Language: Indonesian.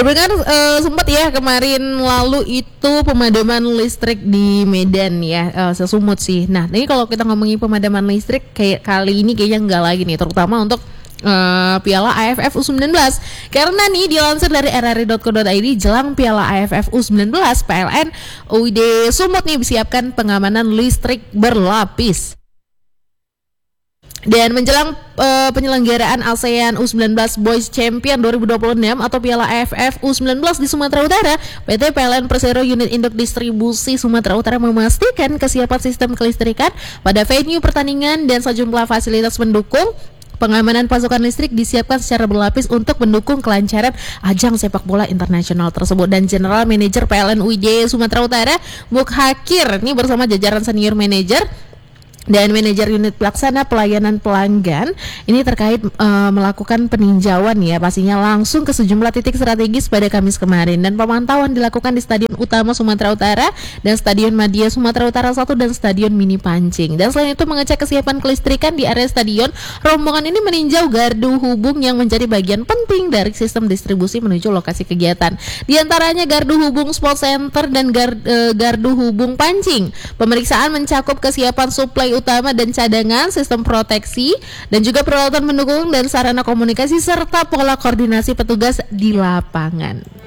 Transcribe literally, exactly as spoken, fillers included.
Dan benar uh, sempat ya kemarin lalu itu pemadaman listrik di Medan ya, uh, sesumut sih. Nah ini kalau kita ngomongin pemadaman listrik kayak kali ini kayaknya enggak lagi nih, terutama untuk Uh, Piala A F F U sembilan belas. Karena nih dilansir dari r r i dot co dot i d, jelang Piala A F F U sembilan belas, P L N U I D Sumut nih siapkan pengamanan listrik berlapis. Dan menjelang uh, penyelenggaraan ASEAN U sembilan belas Boys Champion dua ribu dua puluh enam atau Piala A F F U sembilan belas di Sumatera Utara, P T P L N Persero Unit Induk Distribusi Sumatera Utara memastikan kesiapan sistem kelistrikan pada venue pertandingan dan sejumlah fasilitas pendukung. Pengamanan pasokan listrik disiapkan secara berlapis untuk mendukung kelancaran ajang sepak bola internasional tersebut. Dan General Manager P L N U I D Sumatera Utara, Mukhakir, ini bersama jajaran senior manajer dan manajer unit pelaksana pelayanan pelanggan ini terkait uh, melakukan peninjauan ya pastinya langsung ke sejumlah titik strategis pada Kamis kemarin, dan pemantauan dilakukan di Stadion Utama Sumatera Utara dan Stadion Madia Sumatera Utara satu dan Stadion Mini Pancing. Dan selain itu mengecek kesiapan kelistrikan di area stadion, rombongan ini meninjau gardu hubung yang menjadi bagian penting dari sistem distribusi menuju lokasi kegiatan. Di antaranya gardu hubung Sport Center dan gar, uh, gardu hubung Pancing. Pemeriksaan mencakup kesiapan suplai utama dan cadangan, sistem proteksi, dan juga peralatan pendukung dan sarana komunikasi serta pola koordinasi petugas di lapangan.